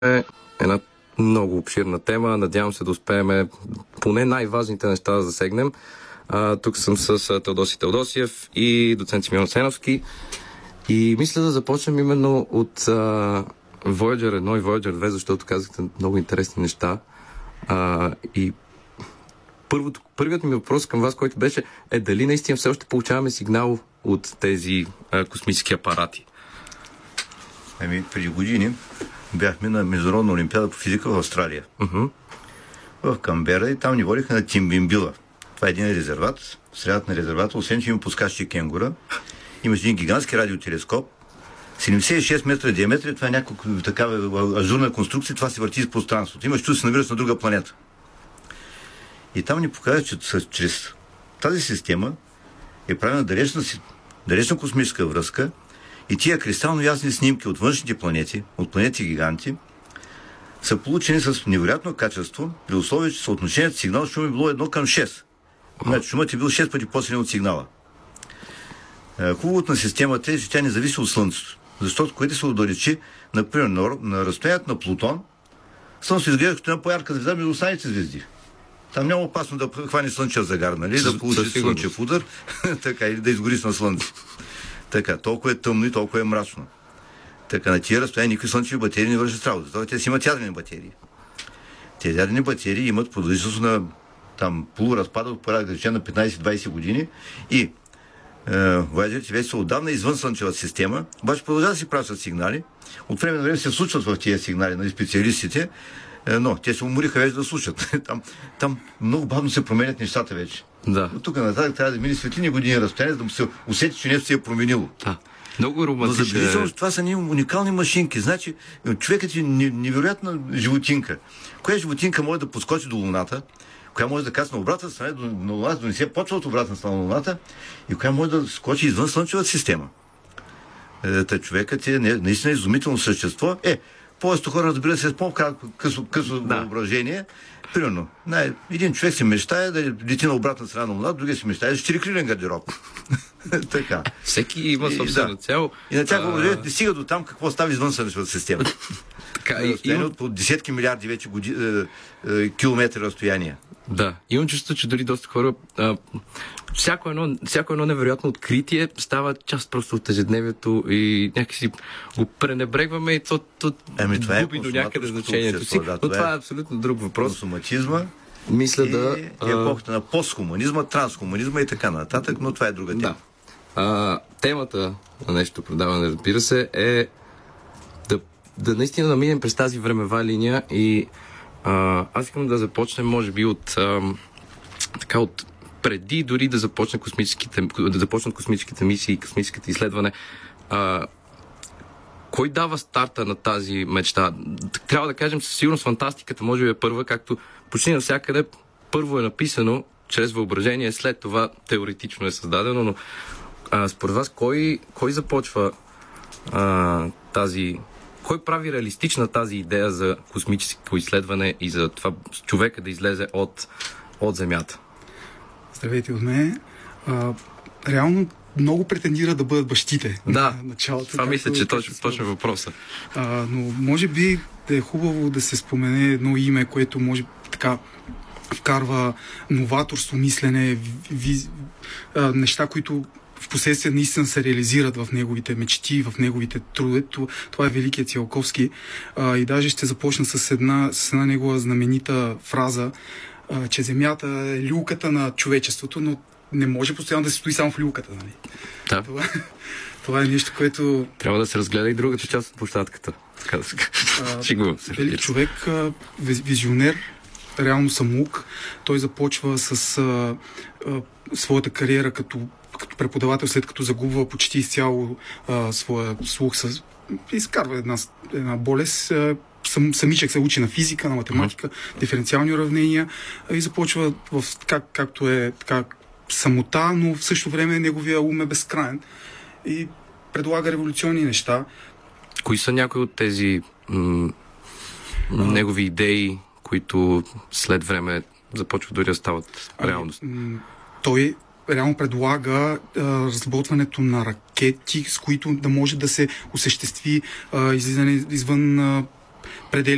една много обширна тема. Надявам се да успеем поне най-важните неща да засегнем. Тук съм с Теодоси Теодосиев и доцент Симеон Сеновски. И мисля да започнем именно от Voyager 1 и Voyager 2, защото казахте много интересни неща. И първият ми въпрос към вас, който беше, е дали наистина все още получаваме сигнал от тези космически апарати? Преди години бяхме на Международна олимпиада по физика в Австралия. В Камбера, и там ни водиха на Тимбимбила. Това е един резерват. В средата на резервата, освен че има пускащи кенгура, имаш един гигантски радиотелескоп, 76 метра диаметър, това е някаква такава ажурна конструкция, това се върти из пространството. Имаш чувство, се намираш на друга планета. И там ни показва, че чрез тази система е правена далечна космическа връзка и тия кристално ясни снимки от външните планети, от планети гиганти, са получени с невероятно качество, при условие, че съотношението сигнал-шум е било 1:6. Значи шумът е бил 6 пъти по-силен от сигнала. Хубавото на системата е, че тя не зависи от Слънцето. Защото, което се отдалечи, например, на разстоянието на Плутон, Слънцето изглежда като една по-ярка звезда между останалите звезди. Там няма опасно да хване слънчев загар, нали? Да получи слънчев удар, така, или да изгориш на Слънце. Така, толкова е тъмно и толкова е мрачно. Така, на тия разстояния никакви слънчеви батерии не вършат работа. Защото те си имат ядрени батерии. Тези ядрени батерии имат продължителност на полуразпада от порядъка на 15-20 години и Voyager вече са отдавна извън Слънчевата система, обаче продължават да си пращат сигнали. От време на време се случват в тези сигнали на специалистите, но те се умориха вече да слушат. Там много бавно се променят нещата вече. Да. От тук нататък трябва да мине светлини години разстояние, за да му се усети, че нещо се е променило. Да. Много романтично. Но забележително, това са уникални машинки. Значи, човекът е невероятна животинка. Коя животинка може да подскочи до Луната, коя може да кацне обратна страна на Луната, да не се почва от обратна страна на Луната и коя може да скочи извън Слънчевата система. Човекът е наистина изумително същество. Повечето хора, разбира се, с по-късо въображение. Примерно, един човек си мечтае да лети на обратна страна на Луната, другия си мечтае за 4-крилен гардероб. Така. Всеки има собствена цел. И на тях въображението не стига до там какво става извън Слънчевата система. От десетки милиарди вече километри разстояние. Да, имам чувство, че дори доста хора всяко едно невероятно откритие става част просто от ежедневието и някакси го пренебрегваме и то губи до някъде значението си. Но това е абсолютно друг въпрос. Консуматизма и епохата на постхуманизма, трансхуманизма и така нататък, но това е друга тема. Темата на нещо предаване, разбира се, е да наистина да минем през тази времева линия и аз искам да започнем, може би, от преди дори да започнат космическите мисии и космическите изследване. Кой дава старта на тази мечта? Трябва да кажем, със сигурност фантастиката може би е първа, както почти навсякъде първо е написано чрез въображение, след това теоретично е създадено, но според вас кой започва кой прави реалистична тази идея за космическо изследване и за това човека да излезе от Земята? Здравейте от мен. Реално много претендира да бъдат бащите. Да, на началото. Това мисля, че точно въпроса. Но може би да е хубаво да се спомене едно име, което може така вкарва новаторство, мислене, неща, които в последствие наистина се реализират в неговите мечти, в неговите трудове. Това е великият Циолковски. И даже ще започна с една негова знаменита фраза, че Земята е люлката на човечеството, но не може постоянно да се стои само в люлката. Нали? Да. Това е нещо, което... Трябва да се разгледа и другата част от площадката. Велик човек, визионер, реално самоук. Той започва с своята кариера като преподавател, след като загубва почти изцяло своя слух, изкарва една болест. Самичък се учи на физика, на математика, диференциални уравнения и започва както е така самота, но в същото време неговия ум е безкрайен и предлага революционни неща. Кои са някои от тези негови идеи, които след време започват дори да стават реалност? Той реално предлага разработването на ракети, с които да може да се осъществи излизане извън предели